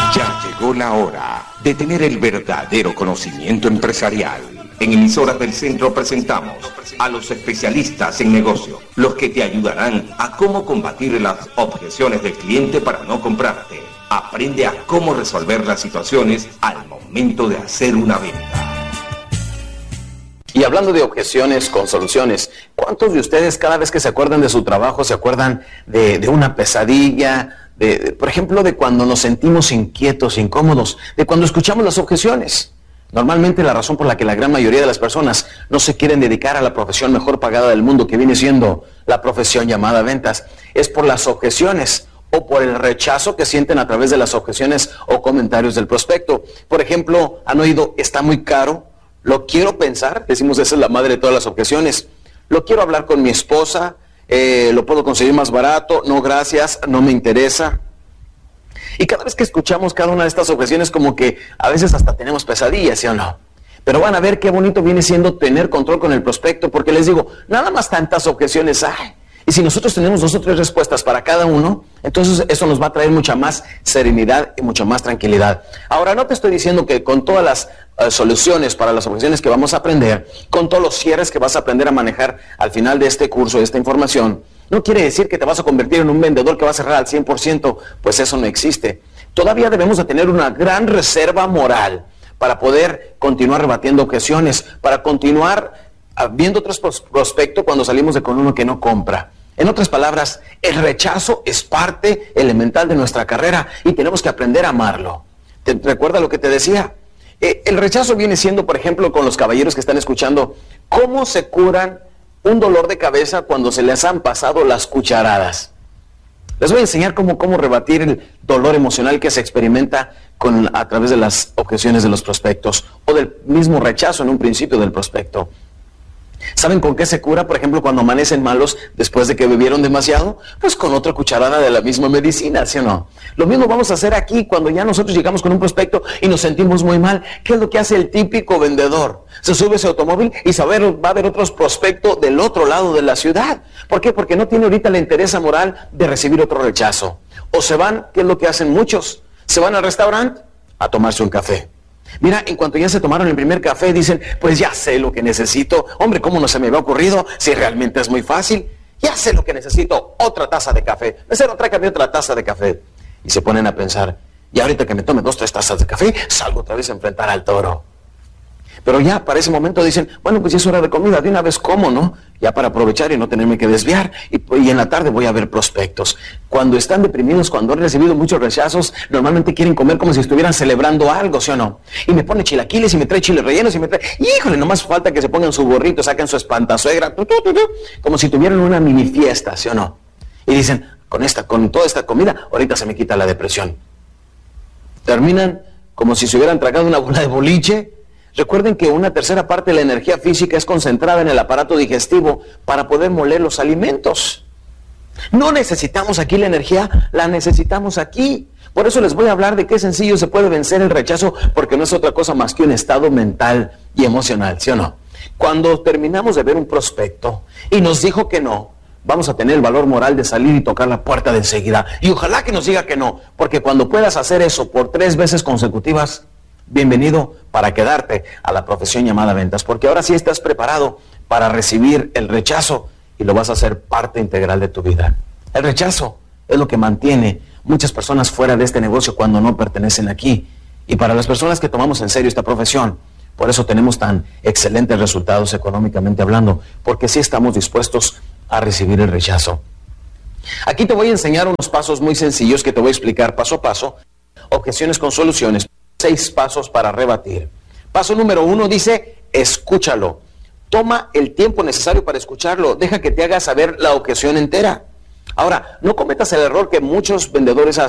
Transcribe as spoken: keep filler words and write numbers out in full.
Ya llegó la hora de tener el verdadero conocimiento empresarial. En Emisoras del Centro presentamos a los especialistas en negocio, los que te ayudarán a cómo combatir las objeciones del cliente para no comprarte. Aprende a cómo resolver las situaciones al momento de hacer una venta. Y hablando de objeciones con soluciones, ¿cuántos de ustedes cada vez que se acuerdan de su trabajo se acuerdan de, de una pesadilla? De, de, por ejemplo, de cuando nos sentimos inquietos, incómodos, de cuando escuchamos las objeciones. Normalmente la razón por la que la gran mayoría de las personas no se quieren dedicar a la profesión mejor pagada del mundo, que viene siendo la profesión llamada ventas, es por las objeciones o por el rechazo que sienten a través de las objeciones o comentarios del prospecto. Por ejemplo, han oído, está muy caro, lo quiero pensar, decimos esa es la madre de todas las objeciones, lo quiero hablar con mi esposa, eh, lo puedo conseguir más barato, no gracias, no me interesa. Y cada vez que escuchamos cada una de estas objeciones, como que a veces hasta tenemos pesadillas, ¿sí o no? Pero van a ver qué bonito viene siendo tener control con el prospecto, porque les digo, nada más tantas objeciones hay. Y si nosotros tenemos dos o tres respuestas para cada uno, entonces eso nos va a traer mucha más serenidad y mucha más tranquilidad. Ahora, no te estoy diciendo que con todas las uh, soluciones para las objeciones que vamos a aprender, con todos los cierres que vas a aprender a manejar al final de este curso, de esta información, no quiere decir que te vas a convertir en un vendedor que va a cerrar al cien por ciento, pues eso no existe. Todavía debemos de tener una gran reserva moral para poder continuar rebatiendo objeciones, para continuar viendo otros prospectos cuando salimos de con uno que no compra. En otras palabras, el rechazo es parte elemental de nuestra carrera y tenemos que aprender a amarlo. ¿Te recuerda lo que te decía? Eh, el rechazo viene siendo, por ejemplo, con los caballeros que están escuchando, cómo se curan un dolor de cabeza cuando se les han pasado las cucharadas. Les voy a enseñar cómo, cómo rebatir el dolor emocional que se experimenta con, a través de las objeciones de los prospectos o del mismo rechazo en un principio del prospecto. ¿Saben con qué se cura, por ejemplo, cuando amanecen malos después de que bebieron demasiado? Pues con otra cucharada de la misma medicina, ¿sí o no? Lo mismo vamos a hacer aquí cuando ya nosotros llegamos con un prospecto y nos sentimos muy mal. ¿Qué es lo que hace el típico vendedor? Se sube a ese automóvil y saber, va a haber otros prospectos del otro lado de la ciudad. ¿Por qué? Porque no tiene ahorita la interés moral de recibir otro rechazo. O se van, ¿qué es lo que hacen muchos? Se van al restaurante a tomarse un café. Mira, en cuanto ya se tomaron el primer café, dicen, pues ya sé lo que necesito. Hombre, ¿cómo no se me había ocurrido? Si realmente es muy fácil. Ya sé lo que necesito, otra taza de café. Mesero, tráigame otra taza de café. Y se ponen a pensar, y ahorita que me tome dos, tres tazas de café, salgo otra vez a enfrentar al toro. Pero ya para ese momento dicen, bueno, pues ya es hora de comida, de una vez como, ¿no? Ya para aprovechar y no tenerme que desviar. Y, y en la tarde voy a ver prospectos. Cuando están deprimidos, cuando han recibido muchos rechazos, normalmente quieren comer como si estuvieran celebrando algo, ¿sí o no? Y me pone chilaquiles y me trae chiles rellenos y me trae... Híjole, nomás falta que se pongan su gorrito, saquen su espantasuegra, tu, tu, tu, tu, como si tuvieran una mini fiesta, ¿sí o no? Y dicen, con esta, con toda esta comida, ahorita se me quita la depresión. Terminan como si se hubieran tragado una bola de boliche. Recuerden que una tercera parte de la energía física es concentrada en el aparato digestivo para poder moler los alimentos. No necesitamos aquí la energía, la necesitamos aquí. Por eso les voy a hablar de qué sencillo se puede vencer el rechazo, porque no es otra cosa más que un estado mental y emocional, ¿sí o no? Cuando terminamos de ver un prospecto y nos dijo que no, vamos a tener el valor moral de salir y tocar la puerta de enseguida. Y ojalá que nos diga que no, porque cuando puedas hacer eso por tres veces consecutivas, bienvenido para quedarte a la profesión llamada ventas, porque ahora sí estás preparado para recibir el rechazo y lo vas a hacer parte integral de tu vida. El rechazo es lo que mantiene muchas personas fuera de este negocio cuando no pertenecen aquí. Y para las personas que tomamos en serio esta profesión, por eso tenemos tan excelentes resultados económicamente hablando, porque sí estamos dispuestos a recibir el rechazo. Aquí te voy a enseñar unos pasos muy sencillos que te voy a explicar paso a paso, objeciones con soluciones. Seis pasos para rebatir. Paso número uno dice, escúchalo. Toma el tiempo necesario para escucharlo. Deja que te haga saber la objeción entera. Ahora, no cometas el error que muchos vendedores hacen.